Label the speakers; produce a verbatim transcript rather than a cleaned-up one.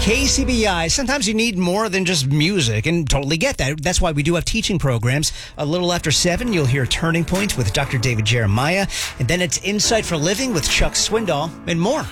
Speaker 1: K C B I, sometimes you need more than just music, and totally get that. That's why we do have teaching programs. A little after seven, you'll hear Turning Point with Doctor David Jeremiah, and then it's Insight for Living with Chuck Swindoll, and more.